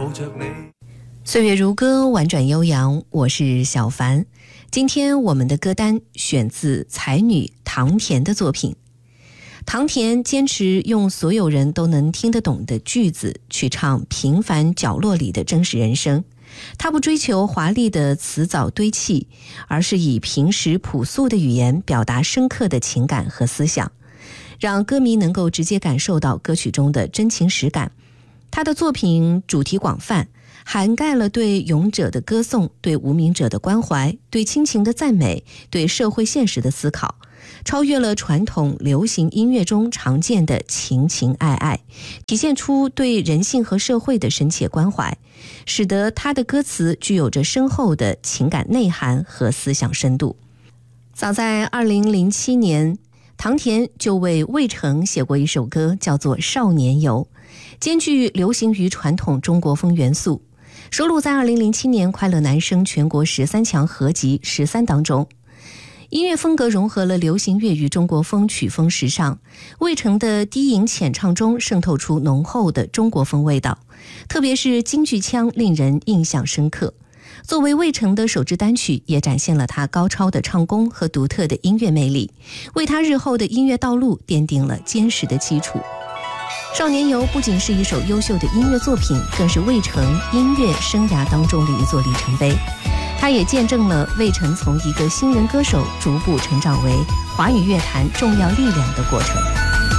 着你。 岁月如歌，婉转悠扬，我是小凡。今天我们的歌单选自才女唐田的作品。唐田坚持用所有人都能听得懂的句子去唱平凡角落里的真实人生。他不追求华丽的词藻堆砌，而是以平实朴素的语言表达深刻的情感和思想，让歌迷能够直接感受到歌曲中的真情实感。他的作品主题广泛，涵盖了对勇者的歌颂，对无名者的关怀，对亲情的赞美，对社会现实的思考，超越了传统流行音乐中常见的情情爱爱，体现出对人性和社会的深切关怀，使得他的歌词具有着深厚的情感内涵和思想深度。早在2007年，唐田就为魏成写过一首歌，叫做《少年游》，兼具流行与传统中国风元素，收录在2007年快乐男声全国13强合集13当中。音乐风格融合了流行乐与中国风曲风时尚，魏成的低吟浅唱中渗透出浓厚的中国风味道，特别是京剧腔令人印象深刻。作为魏成的首支单曲，也展现了他高超的唱功和独特的音乐魅力，为他日后的音乐道路奠定了坚实的基础。少年游不仅是一首优秀的音乐作品，更是魏成音乐生涯当中的一座里程碑。它也见证了魏成从一个新人歌手逐步成长为华语乐坛重要力量的过程。